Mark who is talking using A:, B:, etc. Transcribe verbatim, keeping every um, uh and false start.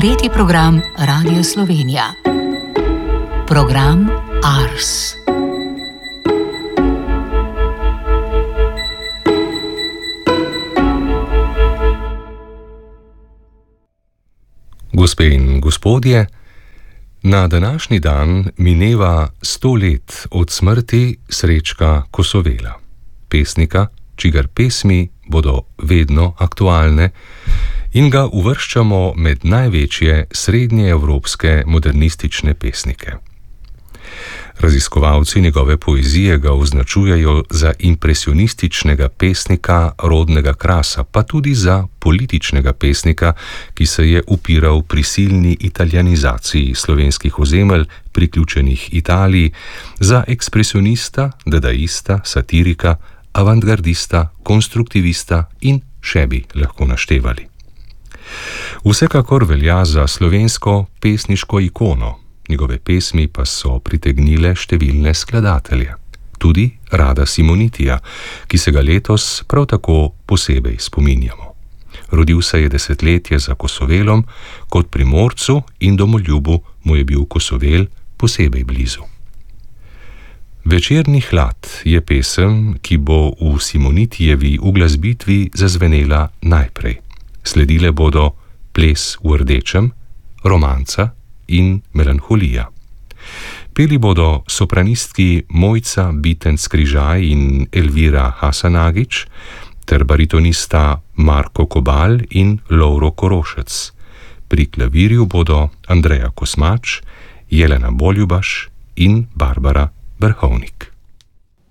A: tretji program Radio Slovenija. Program Ars.
B: Gospe in gospodje, na današnji dan mineva sto let od smrti Srečka Kosovela, pesnika, čigar pesmi bodo vedno aktualne, in ga uvrščamo med največje srednjeevropske modernistične pesnike. Raziskovalci njegove poezije ga označujejo za impresionističnega pesnika rodnega krasa, pa tudi za političnega pesnika, ki se je upiral prisilni italijanizaciji slovenskih ozemelj, priključenih Italiji, za ekspresionista, dadaista, satirika, avantgardista, konstruktivista in še bi lahko naštevali. Vsekakor velja za slovensko pesniško ikono, njegove pesmi pa so pritegnile številne skladatelje, tudi Rada Simonitija, ki se ga letos prav tako posebej spominjamo. Rodil se je desetletje za Kosovelom, kot Primorcu in domoljubu mu je bil Kosovel posebej blizu. Večerni hlad je pesem, ki bo v Simonitijevi uglasbitvi zazvenela najprej. Sledile bodo Ples v rdečem, Romanca in Melanholija. Peli bodo sopranistki Mojca Bitenc-Križaj in Elvira Hasanagič ter baritonista Marko Kobal in Lovro Korošec. Pri klavirju bodo Andreja Kosmač, Jelena Boljubaš in Barbara Vrhovnik.